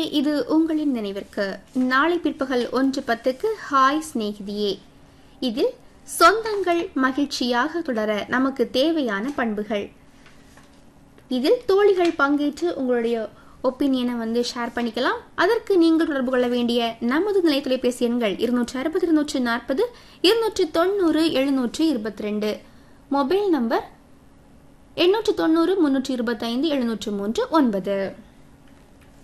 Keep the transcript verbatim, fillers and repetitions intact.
நேயர்களே, இது உங்களின் நினைவிற்கு நாளை பிற்பகல் ஒன்று பத்துக்கு ஹாய் சிநேகிதியே. இதில் சொந்தங்கள் மகிழ்ச்சியாக தொடர நமக்கு தேவையான பண்புகள். இதில் தோழிகள் பங்கேற்று உங்களுடைய ஒப்பீனியனை வந்து ஷேர் பண்ணிக்கலாம். அதற்கு நீங்கள் தொடர்பு கொள்ள வேண்டிய நமது நிலை தொலைபேசி எண்கள் இருநூற்றி அறுபது இருநூற்றி நாற்பது இருநூற்றி தொண்ணூறு எழுநூற்றி இருபத்தி ரெண்டு. மொபைல் நம்பர் எண்ணூற்று தொண்ணூறு முன்னூற்றி இருபத்தி ஐந்து எழுநூற்று மூன்று ஒன்பது.